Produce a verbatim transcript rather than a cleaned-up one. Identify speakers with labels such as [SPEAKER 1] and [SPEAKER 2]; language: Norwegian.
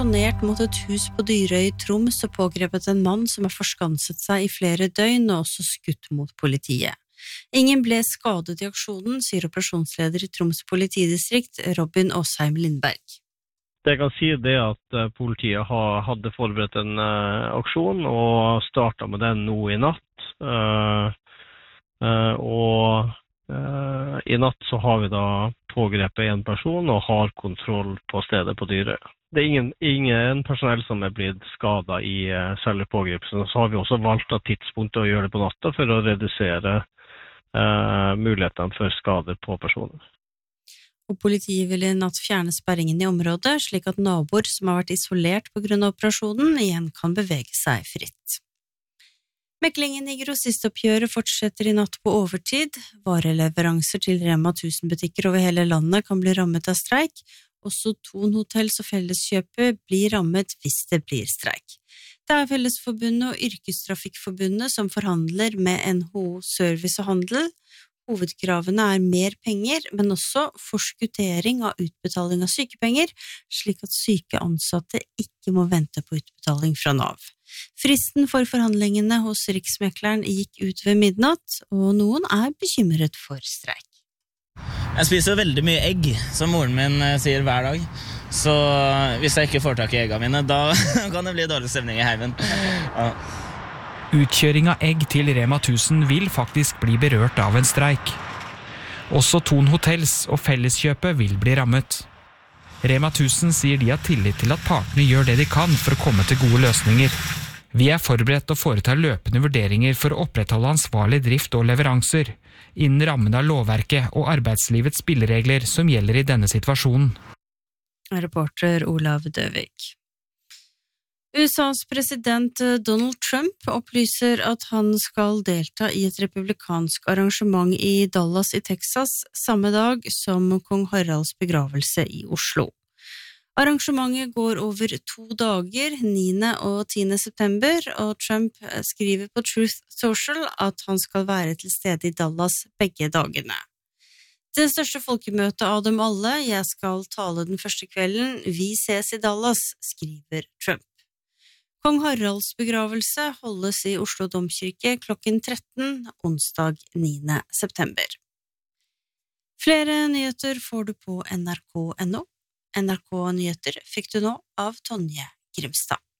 [SPEAKER 1] eksponert mot et hus på Dyrøy i Troms og pågrepet en mann som har forskanset seg i flere døgn og også skutt mot politiet. Ingen ble skadet i aksjonen, sier operasjonsleder i Troms politidistrikt, Robin Åsheim Lindberg.
[SPEAKER 2] Det jeg kan si det at politiet har, hadde forberedt en uh, aksjon og startet med den nå i natt. Uh, uh, og uh, i natt så har vi da pågrepet en person og har kontroll på stedet på Dyrøy. Det er ingen, ingen personell som er blitt skadet i uh, selve pågripelsen. Så har vi også valgt av tidspunktet å gjøre det på natta for å redusere uh, mulighetene for skader på personer.
[SPEAKER 1] Og politiet vil i natt fjerne sperringen i området, slik at naboer som har vært isolert på grunn av operasjonen, igjen kan bevege seg fritt. Meklingen i grossistoppgjøret fortsetter i natt på overtid. Vareleveranser til Rema tusen-butikker over hele landet kan bli rammet av streik. Også Thon Hotels og Felleskjøpet blir rammet hvis det blir streik. Det er Fellesforbundet og Yrkestrafikkforbundet som forhandler med N H O Service og Handel. Hovedkravene er mer penger, men også forskuttering av utbetaling av sykepenger, slik at syke ansatte ikke må vente på utbetaling fra Nav. Fristen for forhandlingene hos Riksmekleren gikk ut ved midnatt, og noen er bekymret for streik.
[SPEAKER 3] Jeg spiser veldig mye egg, som moren min sier hver dag. Så hvis jeg ikke får tak i eggene mine, da kan det bli dårlig stemning i heimen. Ja.
[SPEAKER 4] Utkjøring av egg til Rema tusen vil faktisk bli berørt av en streik. Også Thon Hotels og Felleskjøpet vil bli rammet. Rema tusen sier de har tillit til at partene gjør det de kan for å komme til gode løsninger. Vi er forberedt å foreta løpende vurderinger for å opprettholde ansvarlig drift og leveranser, innen rammen av lovverket og arbeidslivets spilleregler som gjelder i denne situasjonen.
[SPEAKER 1] Reporter Olav Døvik. U S A's president Donald Trump opplyser at han skal delta i et republikansk arrangement i Dallas i Texas samme dag som kong Haralds begravelse i Oslo. Arrangementet går over to dager, niende og tiende september, og Trump skriver på Truth Social at han skal være til stede i Dallas begge dagene. Det største folkemøtet av dem alle, jeg skal tale den første kvelden, vi ses i Dallas, skriver Trump. Kong Haralds begravelse holdes i Oslo Domkirke klokken tretten, onsdag niende september. Flere nyheter får du på N R K punktum N O. N R K Nyheter fikk du nå av Tonje Grimstad.